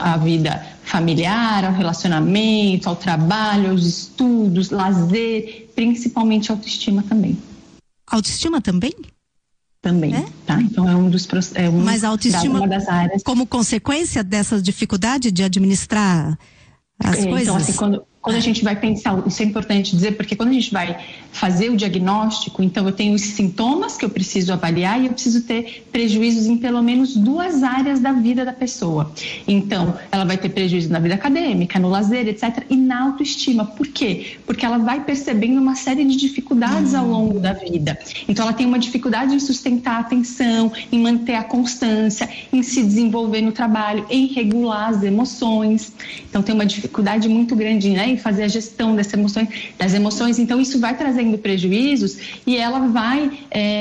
à vida familiar, ao relacionamento, ao trabalho, aos estudos, lazer, principalmente autoestima também. Autoestima também? Também, tá? Então é um dos Mas a autoestima, uma das áreas. Como consequência dessa dificuldade de administrar as coisas? Então, assim, quando a gente vai pensar, isso é importante dizer, porque quando a gente vai fazer o diagnóstico, então eu tenho os sintomas que eu preciso avaliar e eu preciso ter prejuízos em pelo menos 2 áreas da vida da pessoa. Então, ela vai ter prejuízo na vida acadêmica, no lazer, etc., e na autoestima. Por quê? Porque ela vai percebendo uma série de dificuldades ao longo da vida. Então, ela tem uma dificuldade em sustentar a atenção, em manter a constância, em se desenvolver no trabalho, em regular as emoções. Então, tem uma dificuldade muito grande, né, em fazer a gestão das emoções. Então, isso vai trazendo prejuízos e ela vai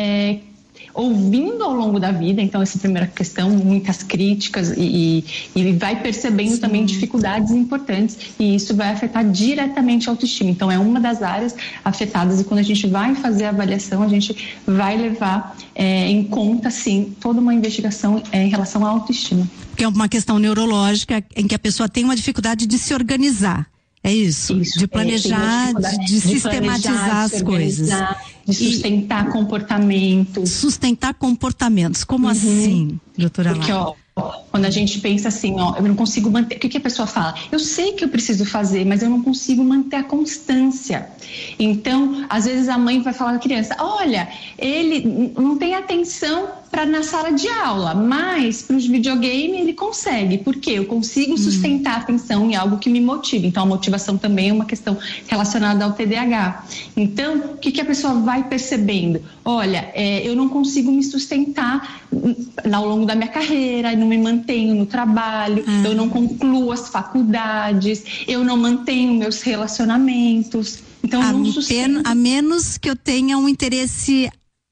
ouvindo ao longo da vida. Então, essa é a primeira questão, muitas críticas e vai percebendo também dificuldades importantes, e isso vai afetar diretamente a autoestima. Então, é uma das áreas afetadas, e quando a gente vai fazer a avaliação, a gente vai levar em conta, sim, toda uma investigação em relação à autoestima. Que é uma questão neurológica em que a pessoa tem uma dificuldade de se organizar. É isso, de planejar, de sistematizar as coisas. De sustentar comportamentos. Sustentar comportamentos, como assim, doutora Lara? Porque, quando a gente pensa assim, eu não consigo manter, o que a pessoa fala? Eu sei que eu preciso fazer, mas eu não consigo manter a constância. Então, às vezes a mãe vai falar à criança, olha, ele não tem atenção na sala de aula, mas para os videogames ele consegue. Por quê? Eu consigo sustentar a atenção em algo que me motiva. Então, a motivação também é uma questão relacionada ao TDAH. Então, o que a pessoa vai percebendo? Olha, eu não consigo me sustentar ao longo da minha carreira, não me mantenho no trabalho, eu não concluo as faculdades, eu não mantenho meus relacionamentos. Então, a menos que eu tenha um interesse,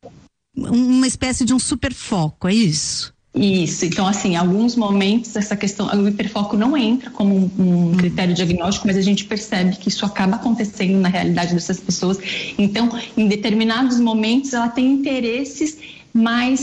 uma espécie de um superfoco, é isso? Isso, então assim, em alguns momentos essa questão, o hiperfoco não entra como um critério diagnóstico, mas a gente percebe que isso acaba acontecendo na realidade dessas pessoas. Então, em determinados momentos ela tem interesses mais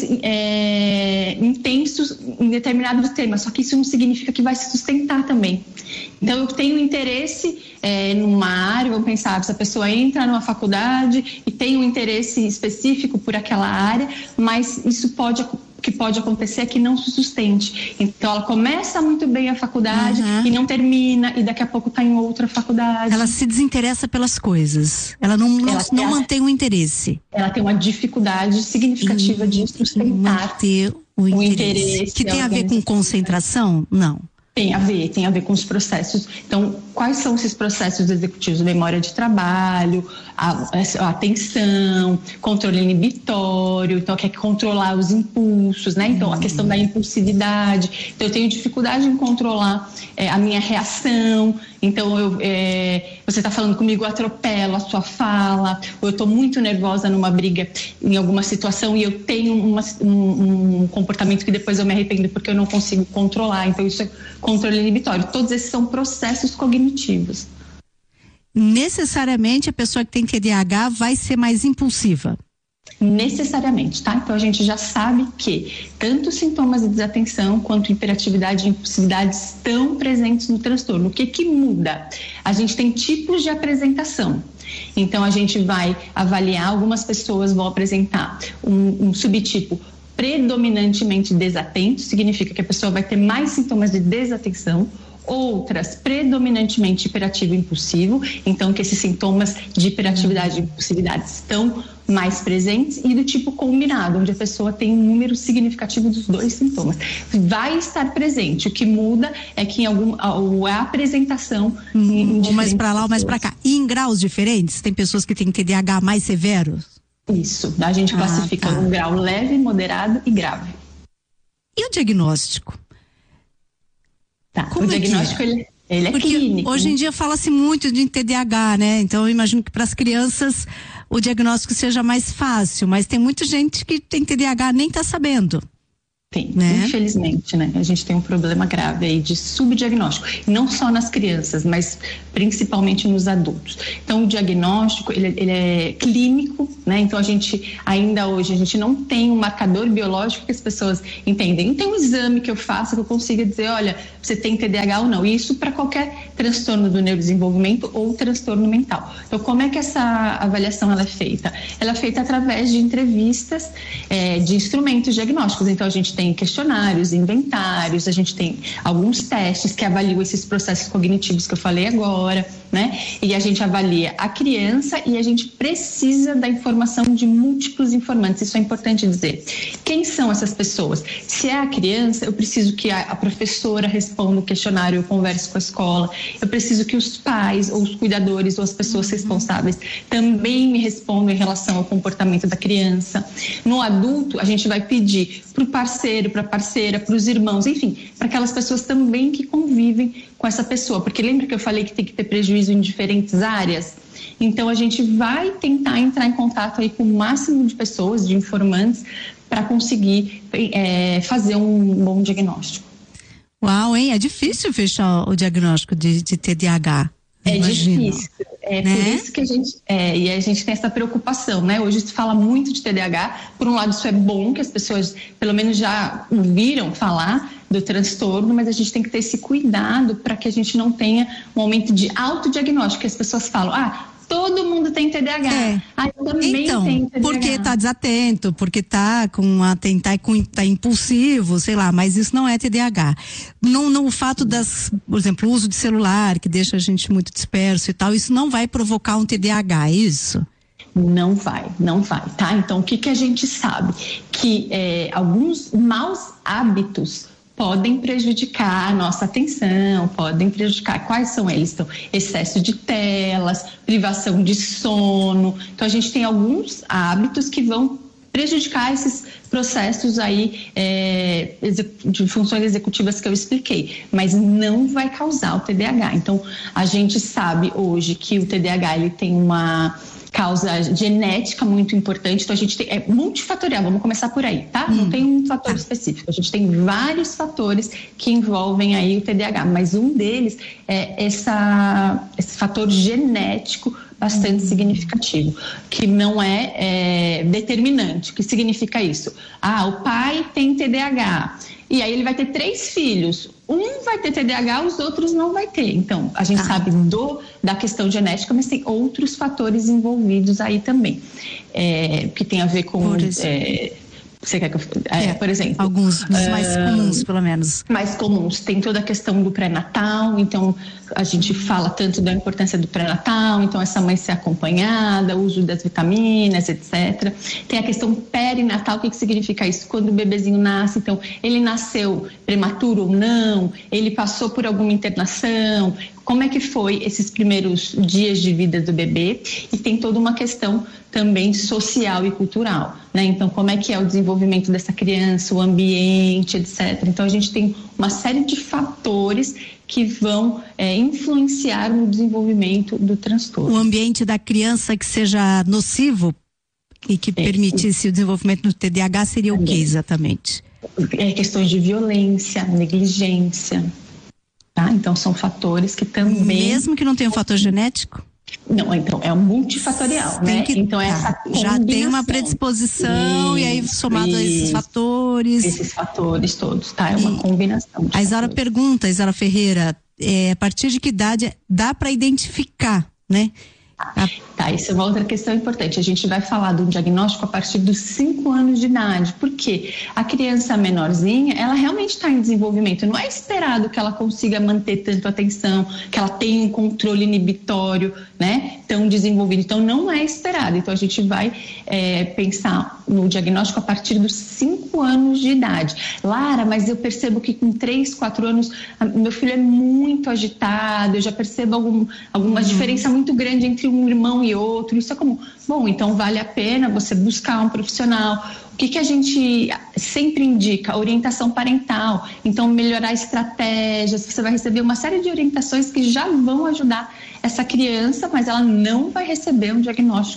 intensos em determinados temas, só que isso não significa que vai se sustentar também. Então, eu tenho interesse numa área, vamos pensar, se a pessoa entra numa faculdade e tem um interesse específico por aquela área, mas isso pode acontecer é que não se sustente. Então, ela começa muito bem a faculdade e não termina, e daqui a pouco está em outra faculdade. Ela se desinteressa pelas coisas. Ela não mantém o interesse. Ela tem uma dificuldade significativa de sustentar manter o interesse. Que tem a ver com concentração? Não. Tem a ver com os processos. Então, quais são esses processos executivos? Memória de trabalho, a atenção, controle inibitório, então quer controlar os impulsos, né? Então, a questão da impulsividade. Então, eu tenho dificuldade em controlar a minha reação. Então, você está falando comigo, eu atropelo a sua fala, ou eu estou muito nervosa numa briga, em alguma situação, e eu tenho um comportamento que depois eu me arrependo porque eu não consigo controlar. Então, isso é controle inibitório. Todos esses são processos cognitivos. Necessariamente a pessoa que tem TDAH vai ser mais impulsiva? Necessariamente, tá? Então a gente já sabe que tanto os sintomas de desatenção quanto hiperatividade e impulsividade estão presentes no transtorno. O que muda? A gente tem tipos de apresentação. Então a gente vai avaliar, algumas pessoas vão apresentar um subtipo predominantemente desatento, significa que a pessoa vai ter mais sintomas de desatenção. Outras predominantemente hiperativo e impulsivo, então que esses sintomas de hiperatividade e impulsividade estão mais presentes, e do tipo combinado, onde a pessoa tem um número significativo dos 2 sintomas. Vai estar presente, o que muda é que a apresentação ou mais para lá ou mais para cá. E em graus diferentes? Tem pessoas que têm TDAH mais severos? Isso, a gente classifica um grau leve, moderado e grave. E o diagnóstico? O diagnóstico ele é clínico. Hoje em dia fala-se muito de TDAH, né? Então eu imagino que para as crianças o diagnóstico seja mais fácil, mas tem muita gente que tem TDAH nem está sabendo. Tem, né? Infelizmente, né? A gente tem um problema grave aí de subdiagnóstico, e não só nas crianças, mas principalmente nos adultos. Então, o diagnóstico, ele é clínico, né? Então, ainda hoje, a gente não tem um marcador biológico que as pessoas entendem. Não tem um exame que eu faça que eu consiga dizer, olha, você tem TDAH ou não. E isso para qualquer transtorno do neurodesenvolvimento ou transtorno mental. Então, como é que essa avaliação ela é feita? Ela é feita através de entrevistas, de instrumentos diagnósticos. Então, a gente tem questionários, inventários, a gente tem alguns testes que avaliam esses processos cognitivos que eu falei agora, né? E a gente avalia a criança e a gente precisa da informação de múltiplos informantes, isso é importante dizer. Quem são essas pessoas? Se é a criança, eu preciso que a professora responda o questionário, eu converse com a escola, eu preciso que os pais ou os cuidadores ou as pessoas responsáveis também me respondam em relação ao comportamento da criança. No adulto, a gente vai pedir para o parceiro, para a parceira, para os irmãos, enfim, para aquelas pessoas também que convivem com essa pessoa, porque lembra que eu falei que tem que ter prejuízo em diferentes áreas? Então a gente vai tentar entrar em contato aí com o máximo de pessoas, de informantes, para conseguir fazer um bom diagnóstico. Uau, hein? É difícil fechar o diagnóstico de TDAH. É difícil, né? Por isso que e a gente tem essa preocupação, né? Hoje se fala muito de TDAH, por um lado isso é bom, que as pessoas pelo menos já ouviram falar do transtorno, mas a gente tem que ter esse cuidado para que a gente não tenha um aumento de autodiagnóstico, que as pessoas falam, todo mundo tem TDAH. Eu também tenho TDAH. Porque tá desatento, porque tá tá impulsivo, sei lá, mas isso não é TDAH. No fato por exemplo, o uso de celular, que deixa a gente muito disperso e tal, isso não vai provocar um TDAH, é isso? Não vai, tá? Então, o que a gente sabe? Que alguns maus hábitos podem prejudicar a nossa atenção, podem prejudicar. Quais são eles? Então, excesso de telas, privação de sono. Então, a gente tem alguns hábitos que vão prejudicar esses processos aí de funções executivas que eu expliquei, mas não vai causar o TDAH. Então, a gente sabe hoje que o TDAH ele tem uma causa genética muito importante, então a gente tem, multifatorial, vamos começar por aí, tá? Não tem um fator específico, a gente tem vários fatores que envolvem aí o TDAH, mas um deles é esse fator genético bastante significativo, que não é determinante. O que significa isso? O pai tem TDAH, e aí ele vai ter 3 filhos, um vai ter TDAH, os outros não vai ter. Então, a gente sabe da questão genética, mas tem outros fatores envolvidos aí também, que tem a ver com... Você quer que eu... por exemplo... Alguns mais comuns, pelo menos. Mais comuns. Tem toda a questão do pré-natal, então a gente fala tanto da importância do pré-natal, então essa mãe ser acompanhada, o uso das vitaminas, etc. Tem a questão perinatal, o que significa isso? Quando o bebezinho nasce, então ele nasceu prematuro ou não, ele passou por alguma internação, como é que foi esses primeiros dias de vida do bebê, e tem toda uma questão também social e cultural, né? Então, como é que é o desenvolvimento dessa criança, o ambiente, etc. Então, a gente tem uma série de fatores que vão influenciar no desenvolvimento do transtorno. O ambiente da criança que seja nocivo e que permitisse o desenvolvimento do TDAH seria o que exatamente? Questões de violência, negligência, tá? Então, são fatores que também... Mesmo que não tenha um fator genético? Não, então é um multifatorial, né? Então essa já tem uma predisposição e aí somado a esses fatores. Esses fatores todos, tá? É uma combinação. A Isaura pergunta, Isaura Ferreira, a partir de que idade dá para identificar, né? Tá, isso é uma outra questão importante. A gente vai falar do diagnóstico a partir dos 5 anos de idade, porque a criança menorzinha, ela realmente está em desenvolvimento. Não é esperado que ela consiga manter tanto atenção, que ela tenha um controle inibitório, né, tão desenvolvido. Então, não é esperado. Então, a gente vai pensar no diagnóstico a partir dos 5 anos de idade. Lara, mas eu percebo que com 3, 4 anos, meu filho é muito agitado, eu já percebo alguma diferença muito grande entre um irmão e outro, isso é comum. Bom, então vale a pena você buscar um profissional. O que a gente sempre indica? Orientação parental. Então, melhorar estratégias, você vai receber uma série de orientações que já vão ajudar essa criança, mas ela não vai receber um diagnóstico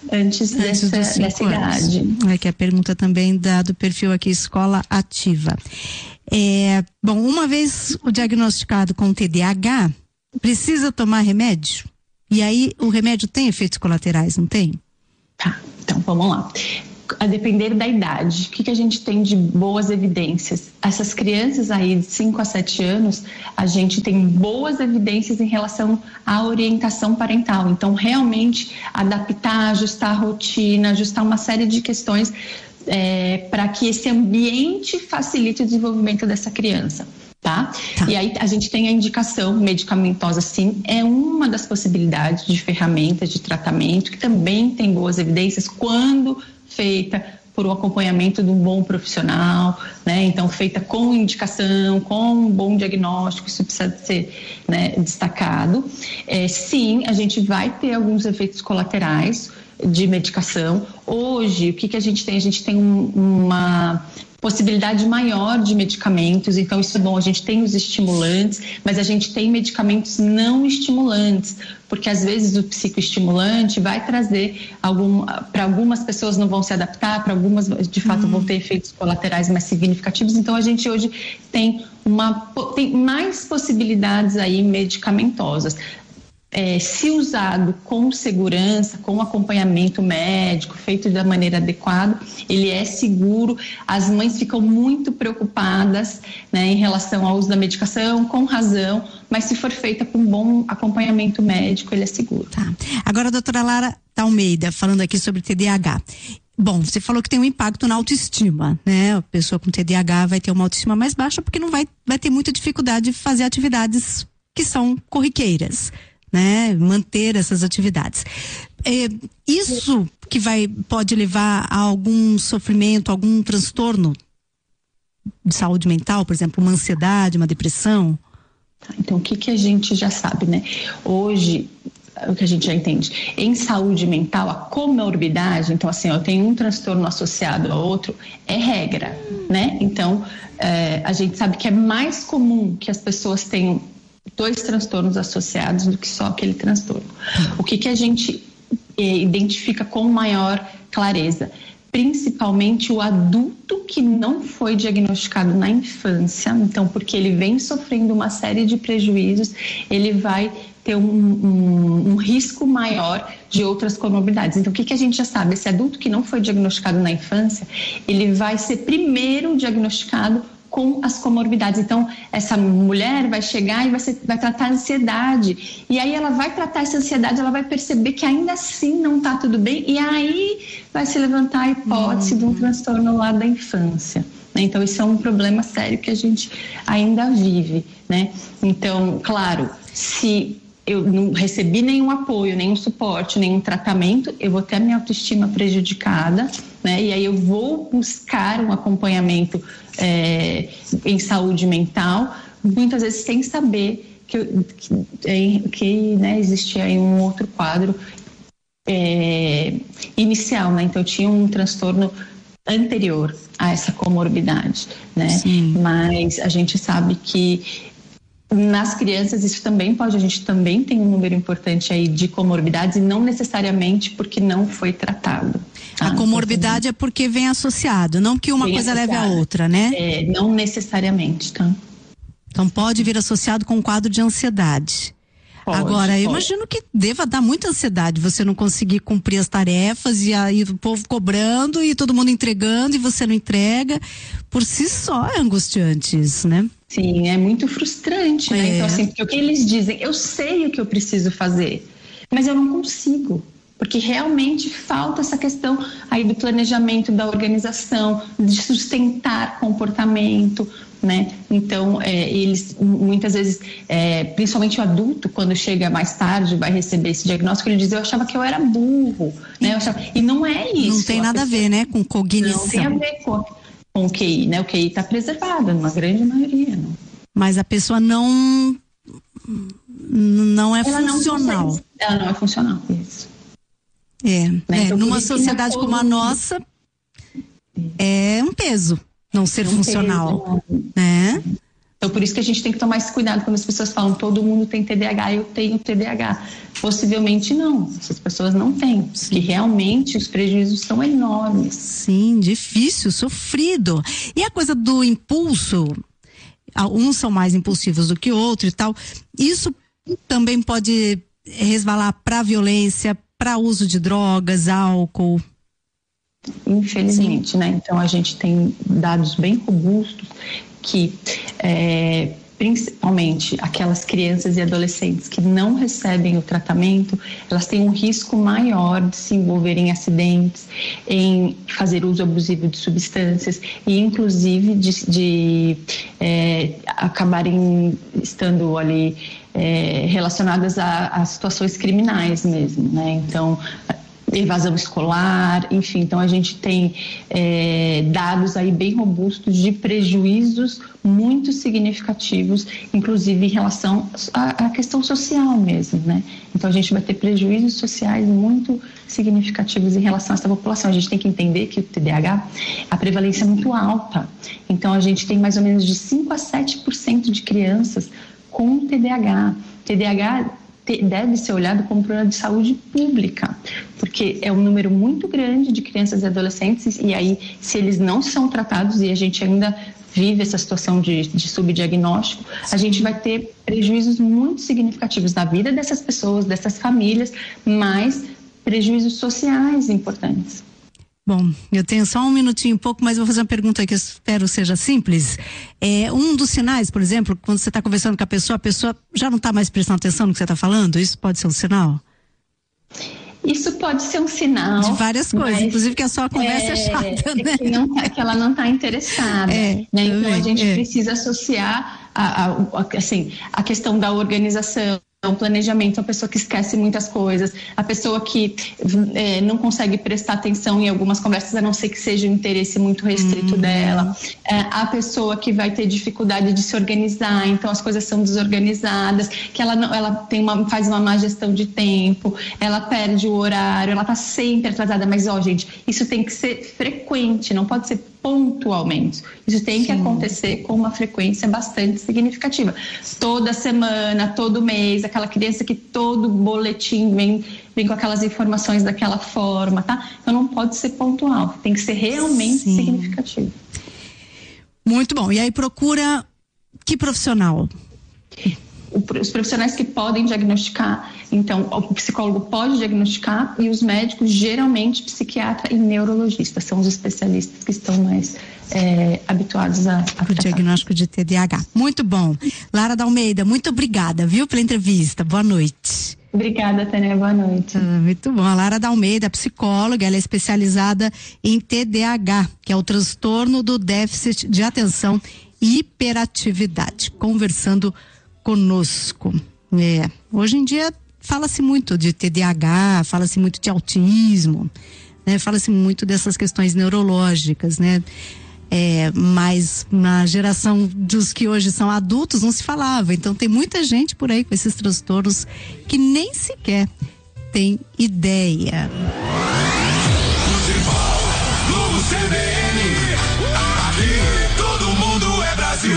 antes dessa idade. É que a pergunta também do perfil aqui, Escola Ativa. Bom, uma vez o diagnosticado com TDAH, precisa tomar remédio? E aí o remédio tem efeitos colaterais, não tem? Tá, então vamos lá. A depender da idade, o que a gente tem de boas evidências? Essas crianças aí de 5 a 7 anos, a gente tem boas evidências em relação à orientação parental. Então, realmente, adaptar, ajustar a rotina, ajustar uma série de questões para que esse ambiente facilite o desenvolvimento dessa criança. Tá? E aí a gente tem a indicação medicamentosa, sim, é uma das possibilidades de ferramentas de tratamento que também tem boas evidências quando feita por um acompanhamento de um bom profissional, né? Então feita com indicação, com um bom diagnóstico, isso precisa ser, né, destacado. Sim, a gente vai ter alguns efeitos colaterais de medicação. Hoje, o que a gente tem? A gente tem uma possibilidade maior de medicamentos, então isso é bom, a gente tem os estimulantes, mas a gente tem medicamentos não estimulantes, porque às vezes o psicoestimulante vai trazer para algumas pessoas não vão se adaptar, para algumas de fato vão ter efeitos colaterais mais significativos, então a gente hoje tem mais possibilidades aí medicamentosas. Se usado com segurança, com acompanhamento médico, feito da maneira adequada, ele é seguro. As mães ficam muito preocupadas, né, em relação ao uso da medicação, com razão, mas se for feita com bom acompanhamento médico, ele é seguro. Tá. Agora, a doutora Lara Almeida, falando aqui sobre TDAH. Bom, você falou que tem um impacto na autoestima, né? A pessoa com TDAH vai ter uma autoestima mais baixa porque não vai ter muita dificuldade de fazer atividades que são corriqueiras, né? Manter essas atividades. Isso que pode levar a algum sofrimento, algum transtorno de saúde mental, por exemplo, uma ansiedade, uma depressão? Então, o que a gente já sabe, né? Hoje, o que a gente já entende, em saúde mental, a comorbidade, então assim, eu tenho um transtorno associado a outro, é regra, né? Então, a gente sabe que é mais comum que as pessoas tenham 2 transtornos associados do que só aquele transtorno. O que a gente identifica com maior clareza? Principalmente o adulto que não foi diagnosticado na infância, então porque ele vem sofrendo uma série de prejuízos, ele vai ter um risco maior de outras comorbidades. Então, o que a gente já sabe? Esse adulto que não foi diagnosticado na infância, ele vai ser primeiro diagnosticado com as comorbidades. Então, essa mulher vai chegar e vai tratar a ansiedade. E aí ela vai tratar essa ansiedade, ela vai perceber que ainda assim não está tudo bem, e aí vai se levantar a hipótese de um transtorno lá da infância. Então, isso é um problema sério que a gente ainda vive, né? Então, claro, se eu não recebi nenhum apoio, nenhum suporte, nenhum tratamento, eu vou ter a minha autoestima prejudicada, né? E aí eu vou buscar um acompanhamento em saúde mental, muitas vezes sem saber que né, existia aí um outro quadro inicial, né? Então eu tinha um transtorno anterior a essa comorbidade, né? Sim. Mas a gente sabe que nas crianças isso também a gente também tem um número importante aí de comorbidades e não necessariamente porque não foi tratado. A comorbidade é porque vem associado, não que uma coisa leve a outra, né? Não necessariamente, tá? Então pode vir associado com um quadro de ansiedade. Agora, eu imagino que deva dar muita ansiedade você não conseguir cumprir as tarefas e aí o povo cobrando e todo mundo entregando e você não entrega. Por si só é angustiante isso, né? Sim, é muito frustrante, né? Então, assim, porque o que eles dizem, eu sei o que eu preciso fazer, mas eu não consigo. Porque realmente falta essa questão aí do planejamento, da organização, de sustentar comportamento, né? Então, eles muitas vezes, principalmente o adulto, quando chega mais tarde, vai receber esse diagnóstico, ele diz, eu achava que eu era burro, né? E não é isso. Não tem nada a ver, né, com cognição. Não tem a ver com o QI, né? O QI está preservado, numa grande maioria, não. Mas a pessoa não é funcional. Ela não é funcional, isso. Né? Então, numa sociedade como a nossa, é um peso não ser funcional, né? Então, por isso que a gente tem que tomar esse cuidado quando as pessoas falam todo mundo tem TDAH, eu tenho TDAH. Possivelmente não, essas pessoas não têm, porque realmente os prejuízos são enormes. Sim, difícil, sofrido. E a coisa do impulso, uns são mais impulsivos do que outros e tal, isso também pode resvalar para violência, para uso de drogas, álcool? Infelizmente, né? Então a gente tem dados bem robustos que principalmente aquelas crianças e adolescentes que não recebem o tratamento, elas têm um risco maior de se envolverem em acidentes, em fazer uso abusivo de substâncias e inclusive de acabarem estando ali relacionadas a situações criminais mesmo, né? Então, evasão escolar, enfim, então a gente tem dados aí bem robustos de prejuízos muito significativos, inclusive em relação à questão social mesmo, né? Então a gente vai ter prejuízos sociais muito significativos em relação a essa população. A gente tem que entender que o TDAH, a prevalência é muito alta, então a gente tem mais ou menos de 5 a 7% de crianças com TDAH. TDAH deve ser olhado como problema de saúde pública, porque é um número muito grande de crianças e adolescentes, e aí, se eles não são tratados, e a gente ainda vive essa situação de subdiagnóstico, a gente vai ter prejuízos muito significativos na vida dessas pessoas, dessas famílias, mas prejuízos sociais importantes. Bom, eu tenho só um minutinho, pouco, mas vou fazer uma pergunta que eu espero seja simples. Um dos sinais, por exemplo, quando você está conversando com a pessoa já não está mais prestando atenção no que você está falando? Isso pode ser um sinal? Isso pode ser um sinal. De várias coisas, inclusive que a sua conversa é chata, né? Que ela não está interessada. Né? Então a gente precisa associar a questão da organização, o planejamento, a pessoa que esquece muitas coisas, a pessoa que não consegue prestar atenção em algumas conversas, a não ser que seja um interesse muito restrito dela, a pessoa que vai ter dificuldade de se organizar, então as coisas são desorganizadas, que ela faz uma má gestão de tempo, ela perde o horário, ela está sempre atrasada, mas gente, isso tem que ser frequente, não pode ser pontualmente. Isso tem que acontecer com uma frequência bastante significativa. Toda semana, todo mês, aquela criança que todo boletim vem com aquelas informações daquela forma, tá? Então não pode ser pontual, tem que ser realmente significativo. Muito bom. E aí procura que profissional? Os profissionais que podem diagnosticar, então o psicólogo pode diagnosticar e os médicos, geralmente psiquiatra e neurologista, são os especialistas que estão mais habituados a o diagnóstico de TDAH. Muito bom. Lara Dalmeida, muito obrigada, viu, pela entrevista. Boa noite. Obrigada, Tânia, boa noite. Muito bom. A Lara Dalmeida, psicóloga, ela é especializada em TDAH, que é o transtorno do déficit de atenção e hiperatividade. Conversando conosco. Hoje em dia fala-se muito de TDAH, fala-se muito de autismo, né? Fala-se muito dessas questões neurológicas, né? Mas na geração dos que hoje são adultos não se falava, então tem muita gente por aí com esses transtornos que nem sequer tem ideia. Globo CBN, aqui todo mundo é Brasil.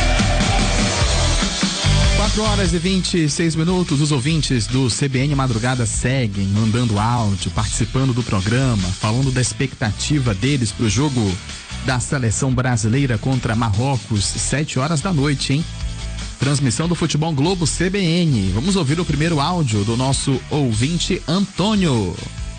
4h26, os ouvintes do CBN Madrugada seguem mandando áudio, participando do programa, falando da expectativa deles pro jogo da seleção brasileira contra Marrocos, 7h da noite, hein? Transmissão do Futebol Globo CBN. Vamos ouvir o primeiro áudio do nosso ouvinte Antônio.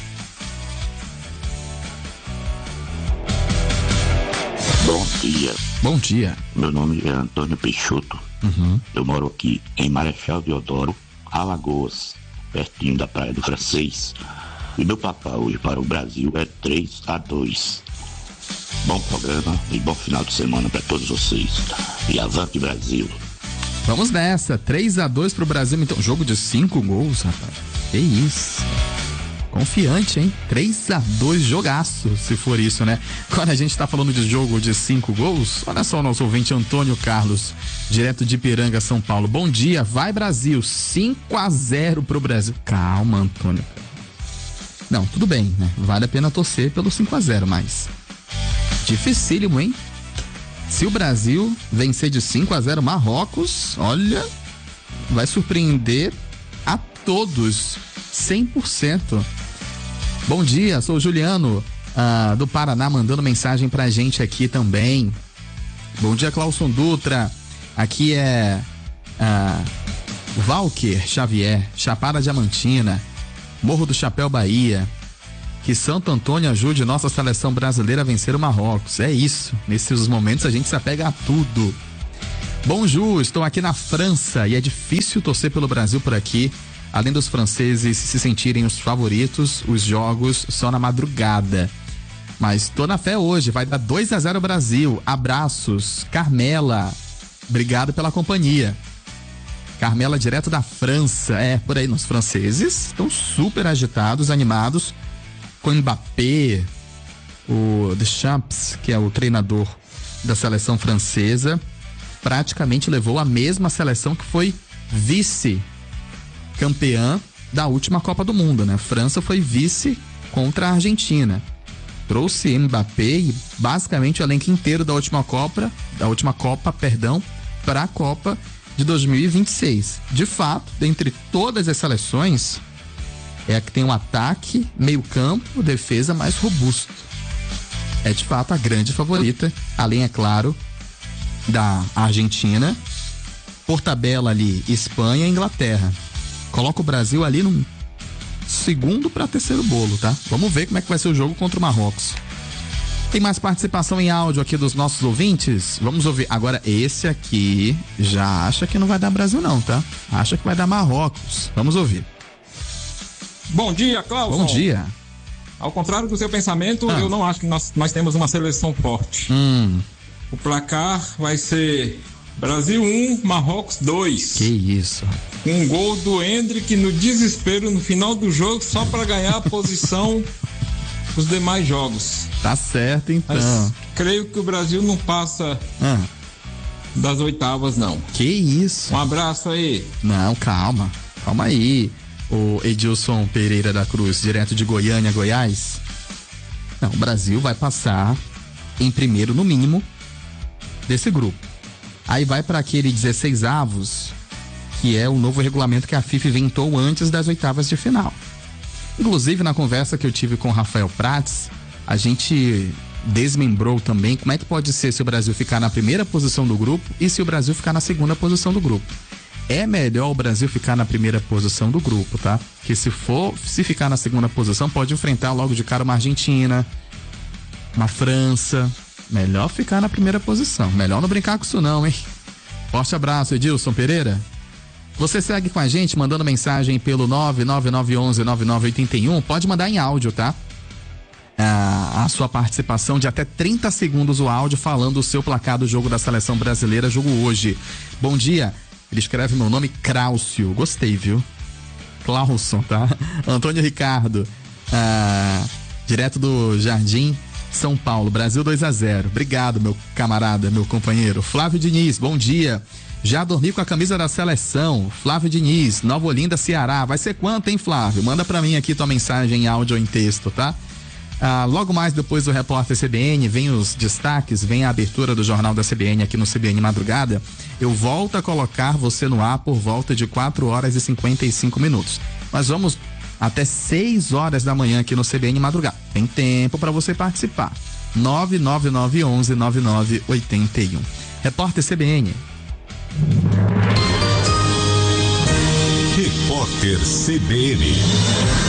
Bom dia. Bom dia. Meu nome é Antônio Peixoto. Eu moro aqui em Marechal Deodoro, Alagoas, pertinho da Praia do Francês. E meu placar hoje para o Brasil é 3-2. Bom programa e bom final de semana para todos vocês. E avante Brasil. Vamos nessa, 3-2 pro Brasil. Então, jogo de 5 gols, rapaz. Que isso. Confiante, hein? 3-2, jogaço, se for isso, né? Quando a gente tá falando de jogo de 5 gols, olha só o nosso ouvinte Antônio Carlos, direto de Ipiranga, São Paulo. Bom dia, vai Brasil, 5-0 pro Brasil. Calma, Antônio. Não, tudo bem, né? Vale a pena torcer pelo 5-0, mas dificílimo, hein? Se o Brasil vencer de 5-0 Marrocos, olha, vai surpreender a todos, 100%. Bom dia, sou o Juliano, do Paraná, mandando mensagem pra gente aqui também. Bom dia, Clauson Dutra. Aqui é Valker Xavier, Chapada Diamantina, Morro do Chapéu, Bahia. Que Santo Antônio ajude nossa seleção brasileira a vencer o Marrocos. É isso, nesses momentos a gente se apega a tudo. Bonjour, estou aqui na França e é difícil torcer pelo Brasil por aqui. Além dos franceses se sentirem os favoritos, os jogos só na madrugada. Mas tô na fé hoje, vai dar 2-0 Brasil. Abraços, Carmela. Obrigado pela companhia. Carmela, direto da França. Por aí, os franceses estão super agitados, animados, com o Mbappé, o Deschamps, que é o treinador da seleção francesa, praticamente levou a mesma seleção que foi vice-campeã da última Copa do Mundo, né? França foi vice contra a Argentina. Trouxe Mbappé e basicamente o elenco inteiro da última Copa, para a Copa de 2026. De fato, dentre todas as seleções, é a que tem um ataque, meio campo, defesa mais robusto. É de fato a grande favorita, além, é claro, da Argentina. Por tabela ali, Espanha e Inglaterra. Coloca o Brasil ali num segundo para terceiro bolo, tá? Vamos ver como é que vai ser o jogo contra o Marrocos. Tem mais participação em áudio aqui dos nossos ouvintes? Vamos ouvir. Agora, esse aqui já acha que não vai dar Brasil não, tá? Acha que vai dar Marrocos. Vamos ouvir. Bom dia, Clauson. Bom dia. Ao contrário do seu pensamento, eu não acho que nós temos uma seleção forte. O placar vai ser Brasil 1, Marrocos 2. Que isso. Um gol do Endrick no desespero no final do jogo, só para ganhar a posição dos demais jogos. Tá certo, então. Mas creio que o Brasil não passa das oitavas, não. Que isso. Um abraço aí. Não, calma aí. O Edilson Pereira da Cruz, direto de Goiânia, Goiás. Não, o Brasil vai passar em primeiro, no mínimo, desse grupo. Aí vai para aquele 16avos, que é o novo regulamento que a FIFA inventou antes das oitavas de final. Inclusive, na conversa que eu tive com o Rafael Prats, a gente desmembrou também como é que pode ser se o Brasil ficar na primeira posição do grupo e se o Brasil ficar na segunda posição do grupo. É melhor o Brasil ficar na primeira posição do grupo, tá? Que se ficar na segunda posição, pode enfrentar logo de cara uma Argentina, uma França. Melhor ficar na primeira posição. Melhor não brincar com isso não, hein? Forte abraço, Edilson Pereira. Você segue com a gente mandando mensagem pelo 99911-9981. Pode mandar em áudio, tá? A sua participação de até 30 segundos o áudio falando o seu placar do jogo da seleção brasileira, jogo hoje. Bom dia. Ele escreve meu nome, Cráucio. Gostei, viu? Clauson, tá? Antônio Ricardo, direto do Jardim, São Paulo. Brasil 2-0. Obrigado, meu camarada, meu companheiro. Flávio Diniz, bom dia. Já dormi com a camisa da seleção. Flávio Diniz, Nova Olinda, Ceará. Vai ser quanto, hein, Flávio? Manda pra mim aqui tua mensagem em áudio ou em texto, tá? Logo mais depois do repórter CBN, vem os destaques, vem a abertura do Jornal da CBN aqui no CBN Madrugada. Eu volto a colocar você no ar por volta de 4h55. Mas vamos até 6 horas da manhã aqui no CBN Madrugada. Tem tempo para você participar. 99911-9981. Repórter CBN. Repórter CBN.